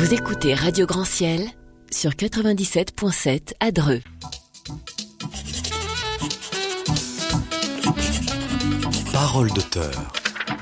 Vous écoutez Radio Grand Ciel sur 97.7 à Dreux. Parole d'auteur.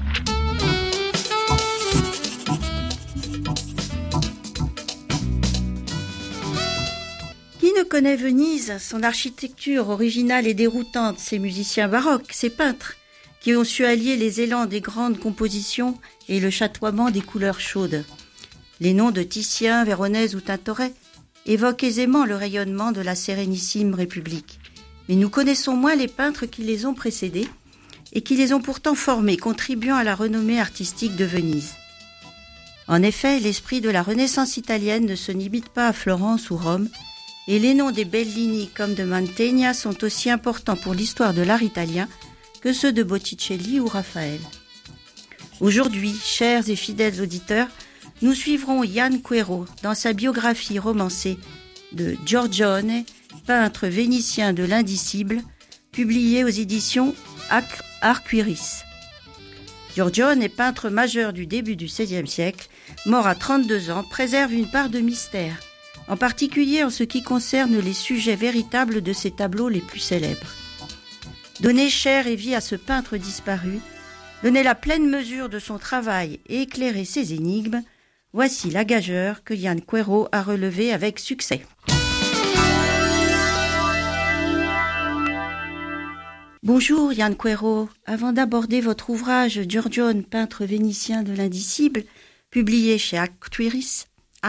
Qui ne connaît Venise, son architecture originale et déroutante, ses musiciens baroques, ses peintres, qui ont su allier les élans des grandes compositions et le chatoiement des couleurs chaudes. Les noms de Titien, Véronèse ou Tintoret évoquent aisément le rayonnement de la sérénissime République. Mais nous connaissons moins les peintres qui les ont précédés et qui les ont pourtant formés, contribuant à la renommée artistique de Venise. En effet, l'esprit de la Renaissance italienne ne se limite pas à Florence ou Rome, et les noms des Bellini comme de Mantegna sont aussi importants pour l'histoire de l'art italien que ceux de Botticelli ou Raphaël. Aujourd'hui, chers et fidèles auditeurs, nous suivrons Jan Quero dans sa biographie romancée de Giorgione, peintre vénitien de l'Indicible, publiée aux éditions Arcueris. Giorgione est peintre majeur du début du XVIe siècle, mort à 32 ans, préserve une part de mystère, en particulier en ce qui concerne les sujets véritables de ses tableaux les plus célèbres. Donner chair et vie à ce peintre disparu, donner la pleine mesure de son travail et éclairer ses énigmes, voici la gageure que Jan Quero a relevée avec succès. Bonjour Jan Quero. Avant d'aborder votre ouvrage Giorgione, peintre vénitien de l'Indicible, publié chez Arcueris,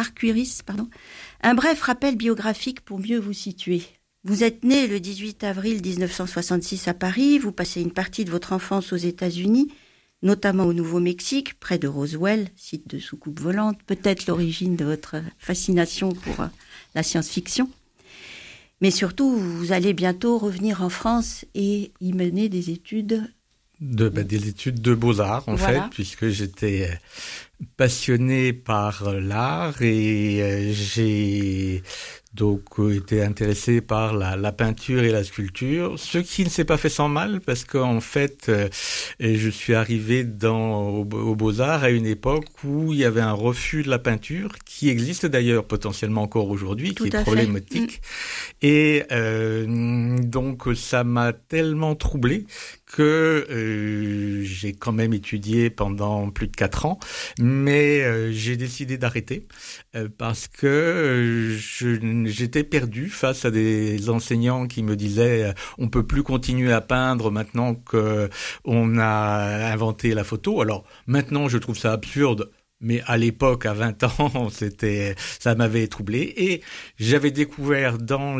un bref rappel biographique pour mieux vous situer. Vous êtes né le 18 avril 1966 à Paris, vous passez une partie de votre enfance aux États-Unis, notamment au Nouveau-Mexique, près de Roswell, site de soucoupe volante, peut-être l'origine de votre fascination pour la science-fiction. Mais surtout, vous allez bientôt revenir en France et y mener des études... Des études de beaux-arts, en fait, puisque j'étais passionné par l'art et j'ai donc été intéressé par la peinture et la sculpture, ce qui ne s'est pas fait sans mal, parce qu'en fait, je suis arrivé aux Beaux-Arts à une époque où il y avait un refus de la peinture, qui existe d'ailleurs potentiellement encore aujourd'hui, qui est problématique. Et donc, ça m'a tellement troublé que j'ai quand même étudié pendant plus de 4 ans, mais j'ai décidé d'arrêter parce que j'étais perdu face à des enseignants qui me disaient on peut plus continuer à peindre maintenant que on a inventé la photo. Alors maintenant je trouve ça absurde. Mais à l'époque, à 20 ans, ça m'avait troublé. Et j'avais découvert dans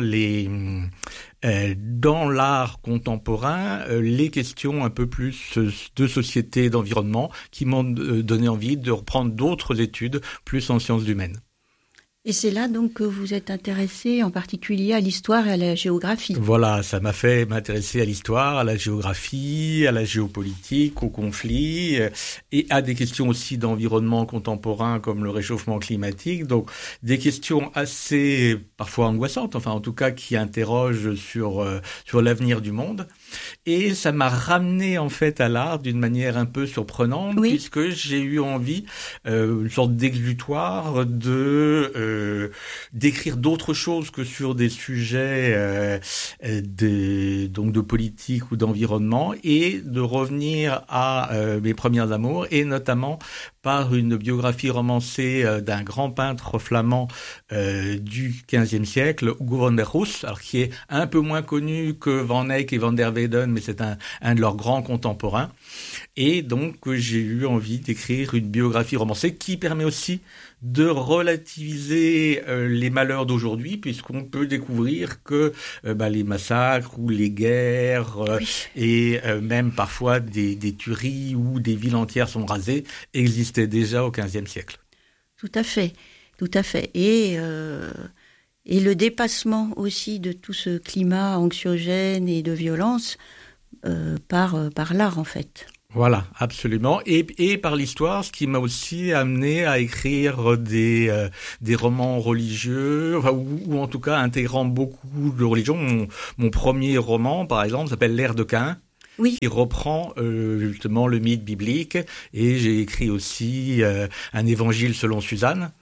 l'art contemporain, les questions un peu plus de société, d'environnement, qui m'ont donné envie de reprendre d'autres études, plus en sciences humaines. Et c'est là donc que vous êtes intéressé en particulier à l'histoire et à la géographie. Voilà, ça m'a fait m'intéresser à l'histoire, à la géographie, à la géopolitique, aux conflits et à des questions aussi d'environnement contemporain comme le réchauffement climatique. Donc des questions assez parfois angoissantes, enfin en tout cas qui interrogent sur l'avenir du monde. Et ça m'a ramené en fait à l'art d'une manière un peu surprenante, puisque j'ai eu envie, une sorte d'exutoire d'écrire d'autres choses que sur des sujets de politique ou d'environnement, et de revenir à mes premiers amours, et notamment par une biographie romancée d'un grand peintre flamand du XVe siècle, Hugo van der Roos, alors qui est un peu moins connu que Van Eyck et Van der Weyden, mais c'est un de leurs grands contemporains. Et donc j'ai eu envie d'écrire une biographie romancée qui permet aussi de relativiser les malheurs d'aujourd'hui, puisqu'on peut découvrir que les massacres ou les guerres et même parfois des tueries où des villes entières sont rasées existaient déjà au XVe siècle. Tout à fait. Et le dépassement aussi de tout ce climat anxiogène et de violence par l'art en fait. Voilà, absolument. Et par l'histoire, ce qui m'a aussi amené à écrire des romans religieux, ou en tout cas intégrant beaucoup de religions. Mon premier roman, par exemple, s'appelle L'ère de Caïn. Oui. Qui reprend justement le mythe biblique. Et j'ai écrit aussi un évangile selon Suzanne.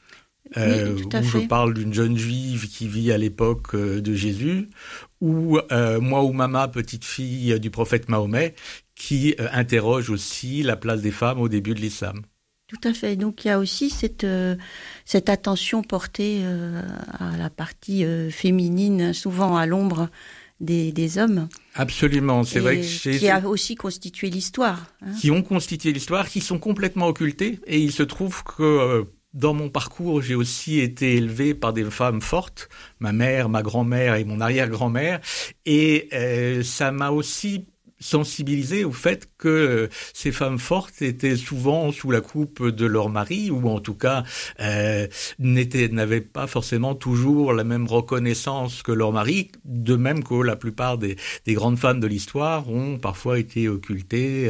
tout à fait. Où je parle d'une jeune juive qui vit à l'époque de Jésus, ou Moi ou Mama, petite fille du prophète Mahomet, qui interroge aussi la place des femmes au début de l'islam. Tout à fait. Donc il y a aussi cette attention portée à la partie féminine, souvent à l'ombre des hommes. Absolument, c'est vrai que qui a aussi constitué l'histoire. Qui ont constitué l'histoire, qui sont complètement occultés, et il se trouve que dans mon parcours, j'ai aussi été élevé par des femmes fortes, ma mère, ma grand-mère et mon arrière-grand-mère, et ça m'a aussi sensibilisé au fait que ces femmes fortes étaient souvent sous la coupe de leur mari, ou en tout cas n'avaient pas forcément toujours la même reconnaissance que leur mari, de même que la plupart des grandes femmes de l'histoire ont parfois été occultées.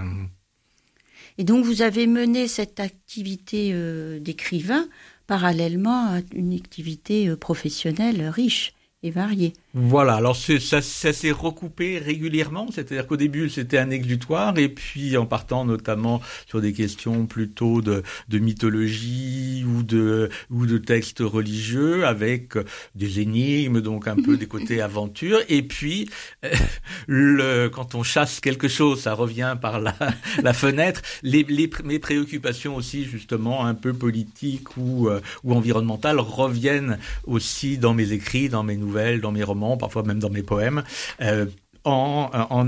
Et donc vous avez mené cette activité d'écrivain parallèlement à une activité professionnelle riche et variée. Voilà, alors ça s'est recoupé régulièrement, c'est-à-dire qu'au début c'était un exutoire, et puis en partant notamment sur des questions plutôt de mythologie ou de textes religieux, avec des énigmes, donc un peu des côtés aventure, et puis quand on chasse quelque chose, ça revient par la fenêtre, mes préoccupations aussi justement un peu politiques ou environnementales reviennent aussi dans mes écrits, dans mes nouvelles, dans mes romans, parfois même dans mes poèmes, en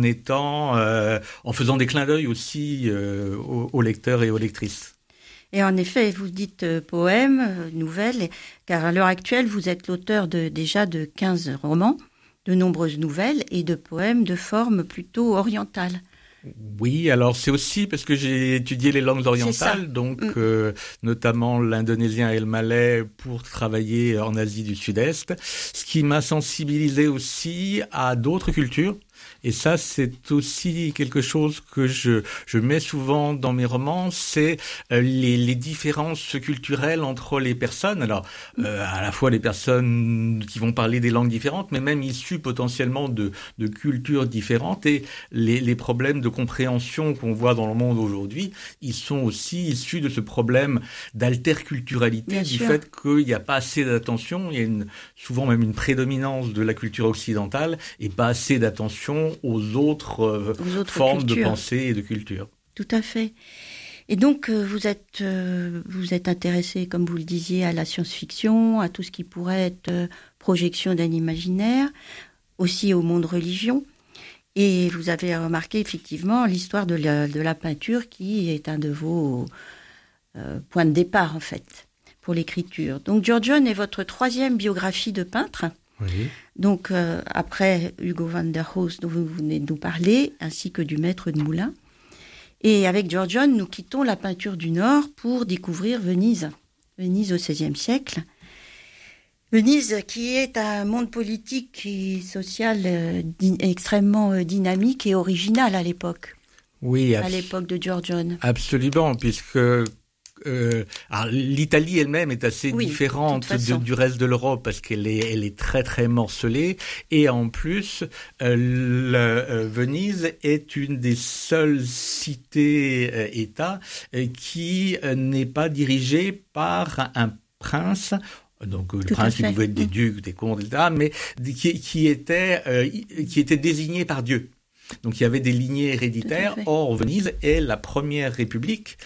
faisant des clins d'œil aussi aux lecteurs et aux lectrices. Et en effet, vous dites poèmes, nouvelles, car à l'heure actuelle, vous êtes l'auteur déjà de 15 romans, de nombreuses nouvelles et de poèmes de forme plutôt orientale. Oui, alors c'est aussi parce que j'ai étudié les langues orientales, donc notamment l'indonésien et le malais pour travailler en Asie du Sud-Est, ce qui m'a sensibilisé aussi à d'autres cultures. Et ça, c'est aussi quelque chose que je mets souvent dans mes romans, c'est les différences culturelles entre les personnes. Alors, à la fois les personnes qui vont parler des langues différentes, mais même issues potentiellement de cultures différentes. Et les problèmes de compréhension qu'on voit dans le monde aujourd'hui, ils sont aussi issus de ce problème d'alterculturalité, du fait qu'il n'y a pas assez d'attention, il y a souvent même une prédominance de la culture occidentale et pas assez d'attention aux autres formes cultures de pensée et de culture. Tout à fait. Et donc, vous êtes intéressé, comme vous le disiez, à la science-fiction, à tout ce qui pourrait être projection d'un imaginaire, aussi au monde religion. Et vous avez remarqué effectivement l'histoire de la peinture qui est un de vos points de départ, en fait, pour l'écriture. Donc, Giorgione est votre 3e biographie de peintre. Oui. Donc, après Hugo van der Rohe, dont vous venez de nous parler, ainsi que du maître de moulin. Et avec Giorgione, nous quittons la peinture du Nord pour découvrir Venise. Venise au XVIe siècle. Venise qui est un monde politique et social extrêmement dynamique et original à l'époque. Oui, à l'époque de Giorgione. Absolument, puisque alors, l'Italie elle-même est assez différente du reste de l'Europe parce qu'elle est très très morcelée, et en plus Venise est une des seules cités-États qui n'est pas dirigée par un prince. Donc le prince qui pouvait être des ducs, des comtes, etc., mais qui était désigné par Dieu. Donc il y avait des lignées héréditaires. Or, Venise est la première république,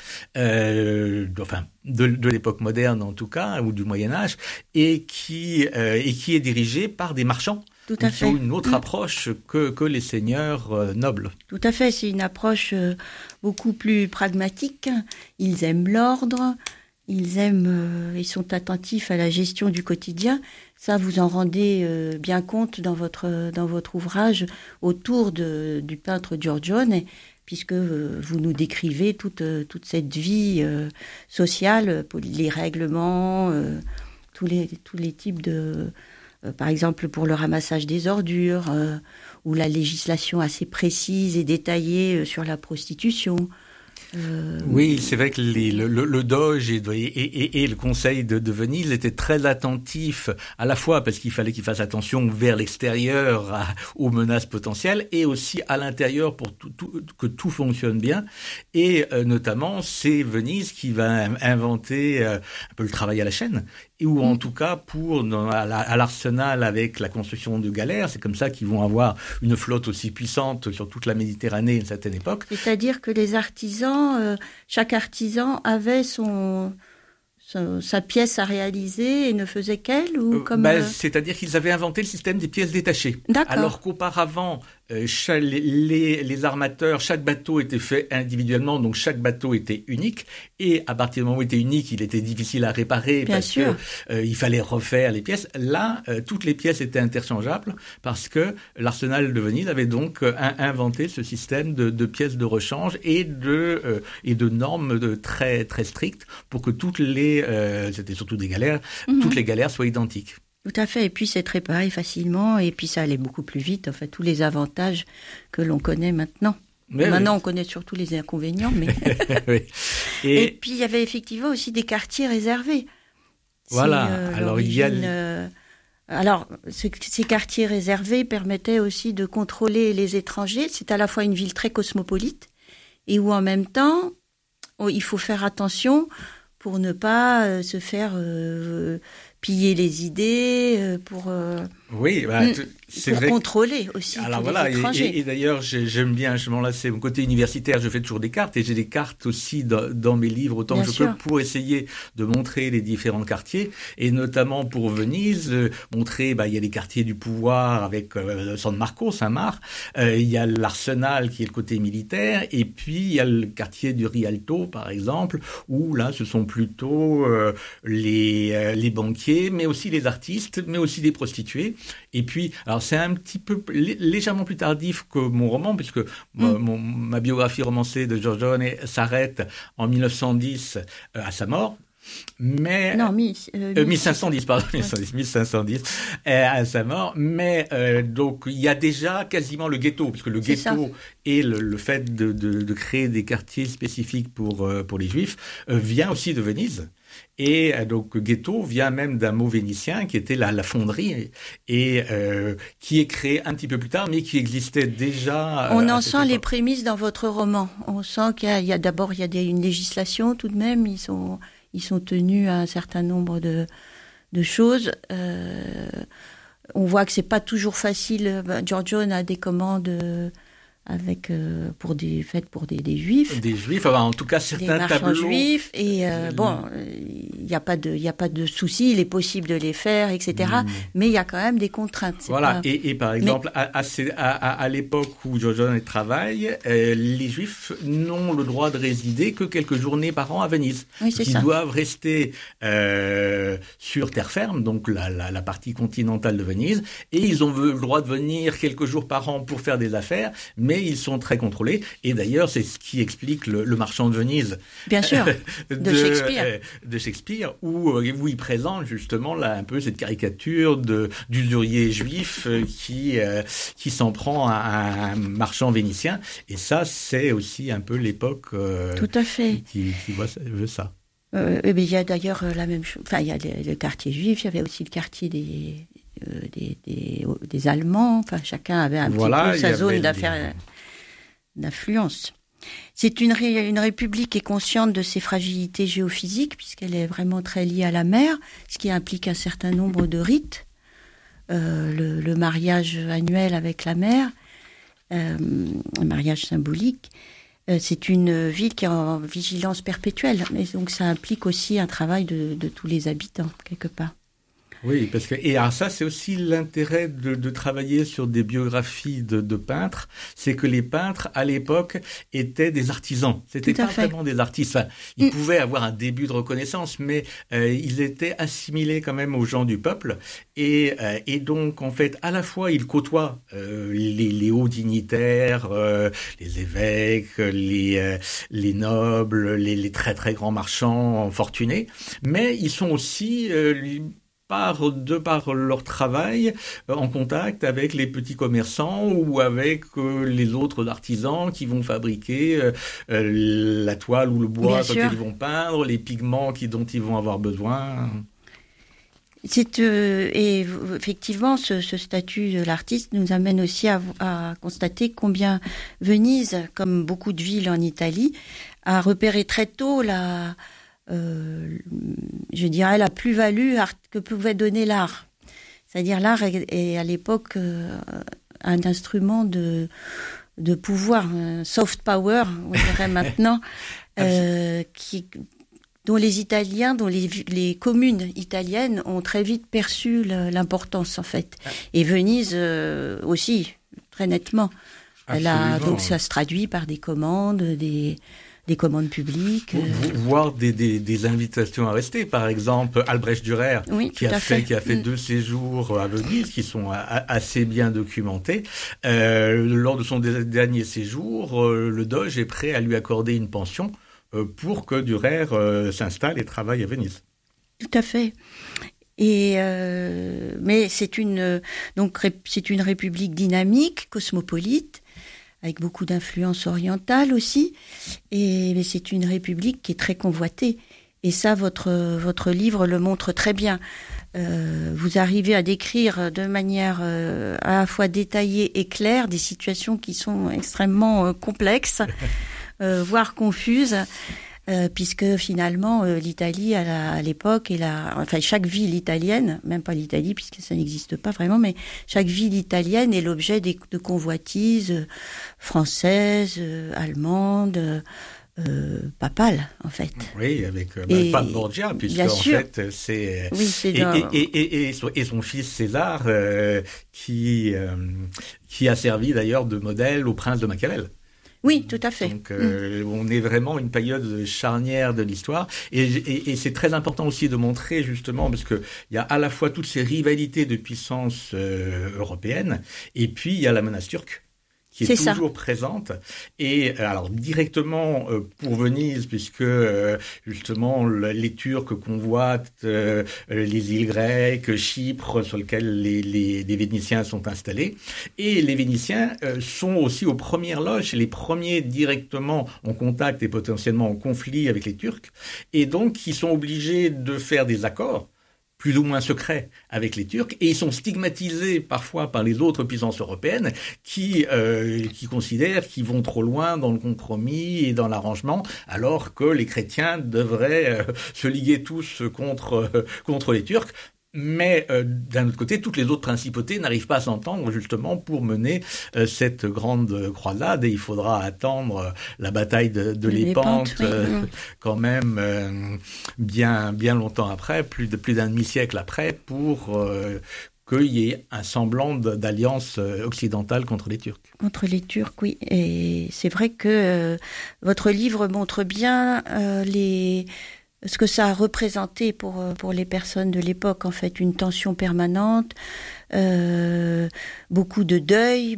de l'époque moderne en tout cas, ou du Moyen-Âge, et qui est dirigée par des marchands. Tout à fait. Ils ont une autre approche que les seigneurs nobles. Tout à fait, c'est une approche beaucoup plus pragmatique. Ils aiment l'ordre, ils sont attentifs à la gestion du quotidien. Ça, vous en rendez bien compte dans votre ouvrage autour du peintre Giorgione, puisque vous nous décrivez toute cette vie sociale, les règlements, tous les types de... par exemple, pour le ramassage des ordures, ou la législation assez précise et détaillée sur la prostitution. Oui, c'est vrai que le Doge et le Conseil de Venise étaient très attentifs, à la fois parce qu'il fallait qu'ils fassent attention vers l'extérieur aux menaces potentielles, et aussi à l'intérieur pour que tout fonctionne bien. Et notamment, c'est Venise qui va inventer un peu le travail à la chaîne, ou en tout cas à l'arsenal avec la construction de galères. C'est comme ça qu'ils vont avoir une flotte aussi puissante sur toute la Méditerranée à une certaine époque. C'est-à-dire que les artisans, chaque artisan avait sa pièce à réaliser et ne faisait qu'elle ou C'est-à-dire qu'ils avaient inventé le système des pièces détachées. D'accord. Alors qu'auparavant, les armateurs, chaque bateau était fait individuellement, donc chaque bateau était unique. Et à partir du moment où il était unique, il était difficile à réparer parce que il fallait refaire les pièces. Là, toutes les pièces étaient interchangeables parce que l'arsenal de Venise avait donc inventé ce système de pièces de rechange et de normes très très strictes pour que c'était surtout des galères, toutes les galères soient identiques. Tout à fait, et puis c'est réparé facilement, et puis ça allait beaucoup plus vite, en fait, tous les avantages que l'on connaît maintenant. Maintenant, on connaît surtout les inconvénients, mais... Oui. Et puis, il y avait effectivement aussi des quartiers réservés. Voilà, alors il y a... ces quartiers réservés permettaient aussi de contrôler les étrangers. C'est à la fois une ville très cosmopolite, et où en même temps, il faut faire attention pour ne pas se faire... piller les idées, pour c'est vrai contrôler aussi les étrangers. Et d'ailleurs, j'aime bien, là, c'est mon côté universitaire, je fais toujours des cartes, et j'ai des cartes aussi dans mes livres, autant bien que je sûr. peux, pour essayer de montrer les différents quartiers, et notamment pour Venise, montrer, il y a les quartiers du pouvoir avec San Marco, Saint-Marc, il y a l'Arsenal qui est le côté militaire, et puis il y a le quartier du Rialto, par exemple, où là, ce sont plutôt les banquiers, mais aussi les artistes, mais aussi les prostituées. Et puis, alors c'est un petit peu légèrement plus tardif que mon roman, puisque ma biographie romancée de Giorgione s'arrête en 1910 à sa mort. Mais 1510 à sa mort, mais donc il y a déjà quasiment le ghetto, puisque le ghetto et le fait de créer des quartiers spécifiques pour les juifs vient aussi de Venise. Et donc ghetto vient même d'un mot vénitien qui était la fonderie, et qui est créé un petit peu plus tard, mais qui existait déjà. On en sent les prémices dans votre roman. On sent qu'il y a d'abord une législation tout de même. Ils sont tenus à un certain nombre de choses. On voit que c'est pas toujours facile. Giorgione a des commandes pour des juifs. Des juifs, en tout cas certains tableaux. Des marchands juifs, et il n'y a pas de souci, il est possible de les faire, etc. Mais il y a quand même des contraintes. Voilà, et par exemple, à l'époque où Giorgione travaille, les juifs n'ont le droit de résider que quelques journées par an à Venise. Oui, c'est ça. Ils doivent rester sur terre ferme, donc la partie continentale de Venise, et ils ont le droit de venir quelques jours par an pour faire des affaires, mais ils sont très contrôlés. Et d'ailleurs, c'est ce qui explique le Marchand de Venise. Bien sûr, de Shakespeare. De Shakespeare, où il présente justement là un peu cette caricature d'usurier juif qui s'en prend à un marchand vénitien. Et ça, c'est aussi un peu l'époque tout à fait. qui veut ça. Il y a d'ailleurs la même chose. Enfin, il y a le quartier juif, il y avait aussi le quartier des Allemands. Enfin, chacun avait un petit peu sa zone d'influence. C'est une république qui est consciente de ses fragilités géophysiques, puisqu'elle est vraiment très liée à la mer, ce qui implique un certain nombre de rites. Le mariage annuel avec la mer, un mariage symbolique. C'est une ville qui est en vigilance perpétuelle, et donc ça implique aussi un travail de tous les habitants, quelque part. Oui, et alors ça, c'est aussi l'intérêt de travailler sur des biographies de peintres, c'est que les peintres, à l'époque, étaient des artisans. C'était pas vraiment des artistes. Enfin, ils pouvaient avoir un début de reconnaissance, mais ils étaient assimilés quand même aux gens du peuple. Et donc, en fait, à la fois, ils côtoient les hauts dignitaires, les évêques, les nobles, les très très grands marchands fortunés, mais ils sont aussi de par leur travail, en contact avec les petits commerçants ou avec les autres artisans qui vont fabriquer la toile ou le bois quand ils vont peindre, les pigments dont ils vont avoir besoin. Et effectivement, ce statut de l'artiste nous amène aussi à constater combien Venise, comme beaucoup de villes en Italie, a repéré très tôt la plus-value que pouvait donner l'art. C'est-à-dire l'art est à l'époque un instrument de pouvoir, un soft power, on dirait maintenant, dont les Italiens, dont les communes italiennes ont très vite perçu l'importance en fait. Et Venise aussi, très nettement. Donc ça se traduit par des commandes, des commandes publiques. Voire des invitations à rester. Par exemple, Albrecht Dürer, qui a fait 2 séjours à Venise, qui sont assez bien documentés. Lors de son dernier séjour, le Doge est prêt à lui accorder une pension pour que Dürer s'installe et travaille à Venise. Tout à fait. Mais c'est une république dynamique, cosmopolite, avec beaucoup d'influences orientales aussi. Mais c'est une république qui est très convoitée. Et ça, votre livre le montre très bien. Vous arrivez à décrire de manière à la fois détaillée et claire des situations qui sont extrêmement complexes. Voire confuse, puisque finalement l'Italie à l'époque chaque ville italienne, même pas l'Italie puisque ça n'existe pas vraiment, mais chaque ville italienne est l'objet de convoitises françaises, allemandes, papales en fait. Oui, avec Pape Borgia, puisque en fait c'est et son fils César qui a servi d'ailleurs de modèle au prince de Machiavel. Oui, tout à fait. Donc, on est vraiment une période charnière de l'histoire. Et c'est très important aussi de montrer, justement, parce que il y a à la fois toutes ces rivalités de puissances européennes, et puis il y a la menace turque, qui est toujours présente. Et alors, directement pour Venise, puisque justement, les Turcs convoitent les îles grecques, Chypre, sur lesquelles les Vénitiens sont installés. Et les Vénitiens sont aussi aux premières loges, les premiers directement en contact et potentiellement en conflit avec les Turcs. Et donc, ils sont obligés de faire des accords plus ou moins secrets avec les Turcs, et ils sont stigmatisés parfois par les autres puissances européennes qui considèrent qu'ils vont trop loin dans le compromis et dans l'arrangement, alors que les chrétiens devraient se liguer tous contre les Turcs. Mais d'un autre côté, toutes les autres principautés n'arrivent pas à s'entendre justement pour mener cette grande croisade, et il faudra attendre la bataille de Lépante quand même bien longtemps après, plus d'un demi-siècle après, pour qu'il y ait un semblant d'alliance occidentale contre les Turcs. Contre les Turcs, oui. Et c'est vrai que votre livre montre bien ce que ça a représenté pour les personnes de l'époque, en fait, une tension permanente, beaucoup de deuil,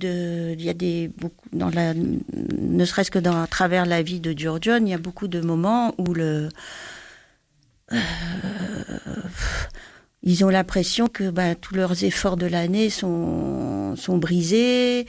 ne serait-ce que à travers la vie de Giorgione, il y a beaucoup de moments où ils ont l'impression que tous leurs efforts de l'année sont brisés,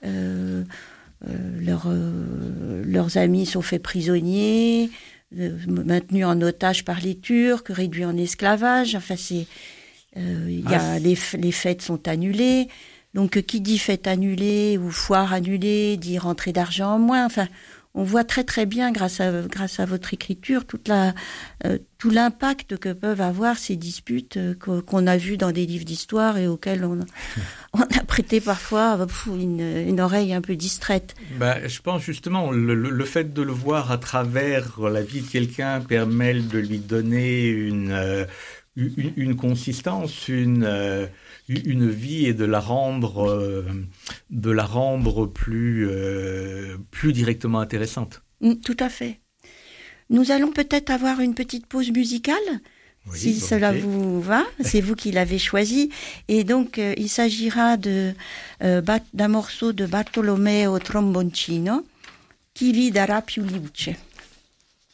leurs amis sont faits prisonniers, maintenus en otage par les Turcs, réduits en esclavage. Enfin, les fêtes sont annulées. Donc, qui dit fête annulée ou foire annulée dit rentrée d'argent en moins. Enfin, on voit très très bien, grâce à votre écriture, tout l'impact que peuvent avoir ces disputes qu'on a vues dans des livres d'histoire et auxquels on a prêté parfois une oreille un peu distraite. Je pense justement, le fait de le voir à travers la vie de quelqu'un permet de lui donner une consistance, une vie, et de la rendre plus directement intéressante. Tout à fait. Nous allons peut-être avoir une petite pause musicale, si cela vous va. C'est vous qui l'avez choisi. Et donc, il s'agira d'un morceau de Bartolomeo Tromboncino, Chi vi darà più luce.